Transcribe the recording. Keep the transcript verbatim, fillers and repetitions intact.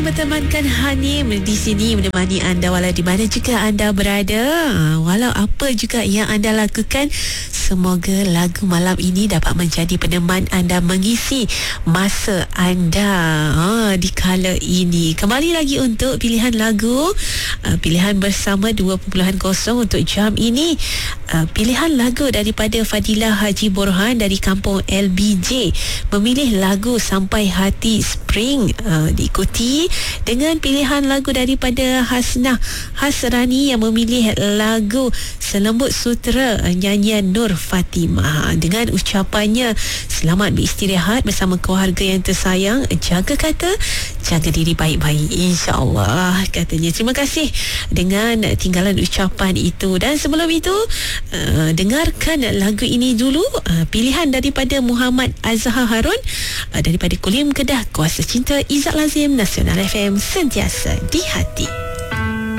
masih bertemankan Hanim di sini menemani anda walau di mana juga anda berada. Walau apa juga yang anda lakukan, semoga lagu malam ini dapat menjadi peneman anda mengisi masa anda ha, di kala ini. Kembali lagi untuk pilihan lagu, uh, pilihan bersama dua kosong untuk jam ini. Uh, pilihan lagu daripada Fadilah Haji Borhan dari kampung L B J, memilih lagu Sampai Hati Spring. Uh, diikuti dengan pilihan lagu daripada Hasnah Hasrani yang memilih lagu Selembut Sutera nyanyian Nur Fatimah dengan ucapannya selamat beristirahat bersama keluarga yang tersayang, jaga kata jaga diri baik-baik insya-Allah katanya. Terima kasih dengan tinggalan ucapan itu. Dan sebelum itu uh, dengarkan lagu ini dulu, uh, pilihan daripada Muhammad Azhar Harun uh, daripada Kulim Kedah, Kuasa Cinta, Izzat Lazim, Nasional F M, sentiasa di hati.